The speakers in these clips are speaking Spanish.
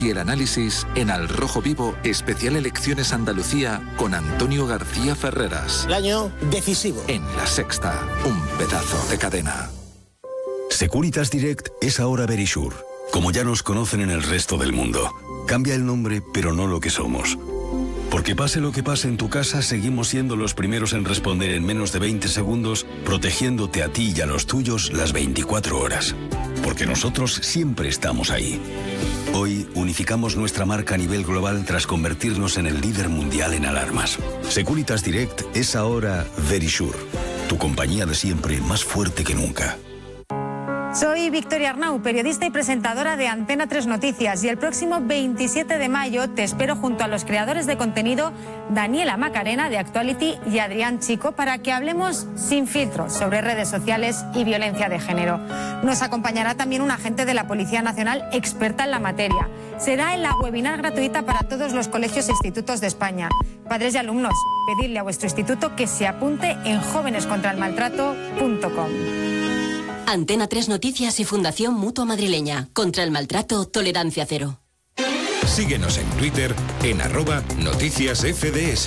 Y el análisis en Al Rojo Vivo, especial Elecciones Andalucía con Antonio García Ferreras. El año decisivo. En La Sexta, un pedazo de cadena. Securitas Direct es ahora Verisure, como ya nos conocen en el resto del mundo. Cambia el nombre, pero no lo que somos. Porque pase lo que pase en tu casa, seguimos siendo los primeros en responder en menos de 20 segundos, protegiéndote a ti y a los tuyos las 24 horas. Porque nosotros siempre estamos ahí. Hoy unificamos nuestra marca a nivel global tras convertirnos en el líder mundial en alarmas. Securitas Direct es ahora Verisure, tu compañía de siempre más fuerte que nunca. Soy Victoria Arnau, periodista y presentadora de Antena 3 Noticias, y el próximo 27 de mayo te espero junto a los creadores de contenido Daniela Macarena de Actuality y Adrián Chico para que hablemos sin filtros sobre redes sociales y violencia de género. Nos acompañará también un agente de la Policía Nacional experta en la materia. Será en la webinar gratuita para todos los colegios e institutos de España. Padres y alumnos, pedidle a vuestro instituto que se apunte en jovenescontralmaltrato.com. Antena 3 Noticias y Fundación Mutua Madrileña. Contra el maltrato, tolerancia cero. Síguenos en Twitter en @noticiasfds.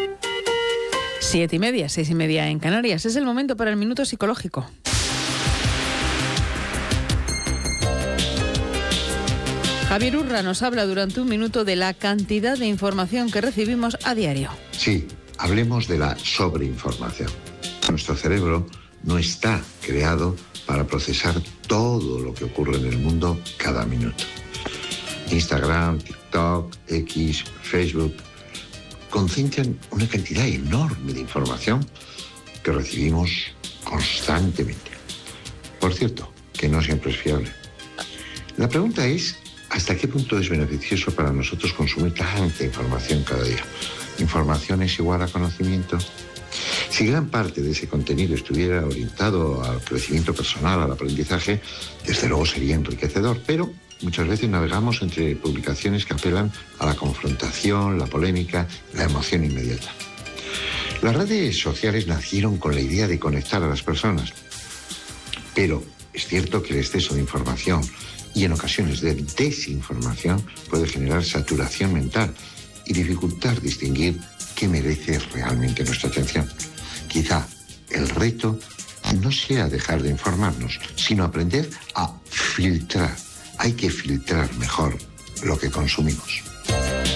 7:30, 6:30 en Canarias. Es el momento para el Minuto Psicológico. Javier Urra nos habla durante un minuto de la cantidad de información que recibimos a diario. Sí, hablemos de la sobreinformación. Nuestro cerebro no está creado para procesar todo lo que ocurre en el mundo cada minuto. Instagram, TikTok, X, Facebook concentran una cantidad enorme de información que recibimos constantemente. Por cierto, que no siempre es fiable. La pregunta es, ¿hasta qué punto es beneficioso para nosotros consumir tanta información cada día? ¿Información es igual a conocimiento? Si gran parte de ese contenido estuviera orientado al crecimiento personal, al aprendizaje, desde luego sería enriquecedor, pero muchas veces navegamos entre publicaciones que apelan a la confrontación, la polémica, la emoción inmediata. Las redes sociales nacieron con la idea de conectar a las personas, pero es cierto que el exceso de información y en ocasiones de desinformación puede generar saturación mental y dificultar distinguir qué merece realmente nuestra atención. Quizá el reto no sea dejar de informarnos, sino aprender a filtrar. Hay que filtrar mejor lo que consumimos.